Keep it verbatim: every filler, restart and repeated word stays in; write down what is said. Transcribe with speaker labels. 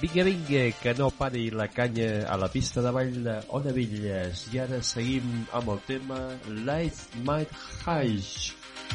Speaker 1: Vinga, vinga, que no pari la canya a la pista de ball d'Onavilles. I ara seguim amb el tema Light My High.